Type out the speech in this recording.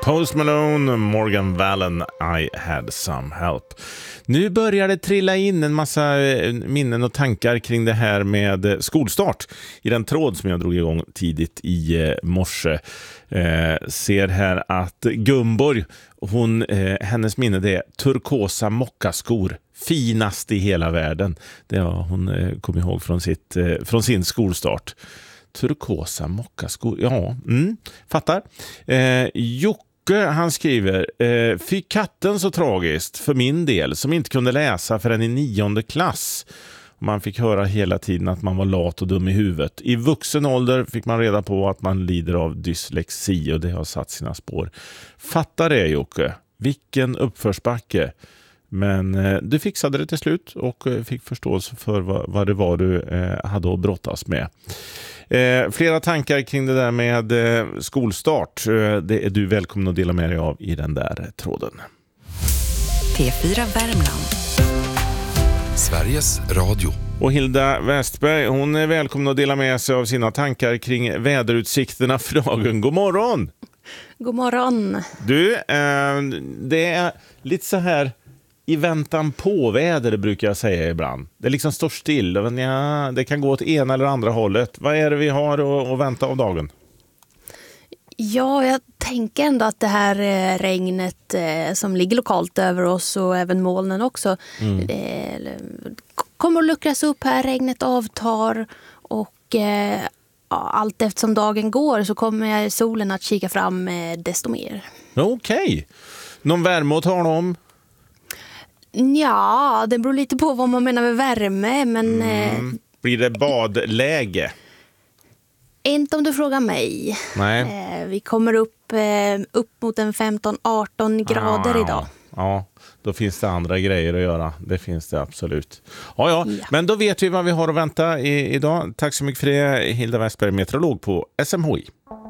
Post Malone, Morgan Wallen, I had some help. Nu börjar det trilla in en massa minnen och tankar kring det här med skolstart i den tråd som jag drog igång tidigt i morse. Ser här att Gumborg, hennes minne det är turkosa mockaskor, finast i hela världen. Det har hon kom ihåg från sin skolstart. Turkosa mockaskor, ja, fattar. Jocke, han skriver, fick katten så tragiskt för min del som inte kunde läsa förrän i 9:e klass. Man fick höra hela tiden att man var lat och dum i huvudet. I vuxen ålder fick man reda på att man lider av dyslexi och det har satt sina spår. Fattar det, Jocke. Vilken uppförsbacke. Men du fixade det till slut och fick förståelse för vad det var du hade att brottas med. Flera tankar kring det där med skolstart. Det är du välkommen att dela med dig av i den där tråden. P4 Värmland. Sveriges Radio. Och Hilda Westberg, hon är välkommen att dela med sig av sina tankar kring väderutsikterna för dagen. God morgon! God morgon! Du, det är lite så här i väntan på väder brukar jag säga ibland. Det liksom står still. Ja, det kan gå åt ena eller andra hållet. Vad är det vi har att vänta av dagen? Ja, jag tänker ändå att det här regnet som ligger lokalt över oss och även molnen också kommer att luckras upp här. Regnet avtar och allt eftersom dagen går så kommer solen att kika fram desto mer. Okej. Någon värme att tala om? Ja, det beror lite på vad man menar med värme, men... Blir det badläge? Inte om du frågar mig. Nej. Vi kommer upp mot en 15-18 grader idag. Ja, då finns det andra grejer att göra. Det finns det absolut. Ja. Men då vet vi vad vi har att vänta idag. Tack så mycket för det, Hilda Westberg, meteorolog på SMHI.